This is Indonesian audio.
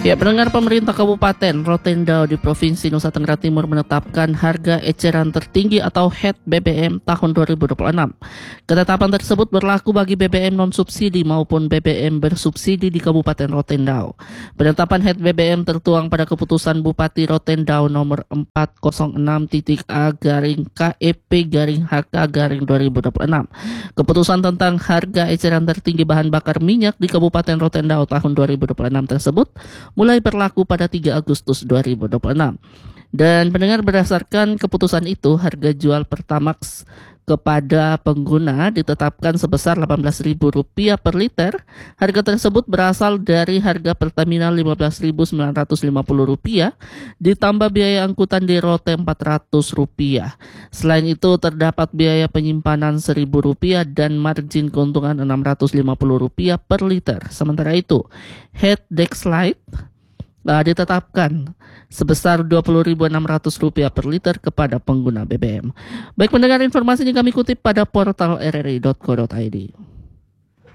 Ya, pendengar, pemerintah Kabupaten Rotendao di Provinsi Nusa Tenggara Timur menetapkan harga eceran tertinggi atau HET BBM tahun 2026. Ketetapan tersebut berlaku bagi BBM non-subsidi maupun BBM bersubsidi di Kabupaten Rotendao. Penetapan HET BBM tertuang pada keputusan Bupati Rotendao nomor 406.A-KEP-HK-2026. Keputusan tentang harga eceran tertinggi bahan bakar minyak di Kabupaten Rotendao tahun 2026 tersebut mulai berlaku pada 3 Agustus 2026. Dan pendengar, berdasarkan keputusan itu, harga jual Pertamax kepada pengguna ditetapkan sebesar Rp18.000 per liter. Harga tersebut berasal dari harga Pertamina Rp15.950 ditambah biaya angkutan di rote Rp400. Selain itu terdapat biaya penyimpanan Rp1.000 dan margin keuntungan Rp650 per liter. Sementara itu, head Dexlite ditetapkan sebesar Rp20.600 per liter kepada pengguna BBM. Baik pendengar, informasinya kami kutip pada portal rri.co.id.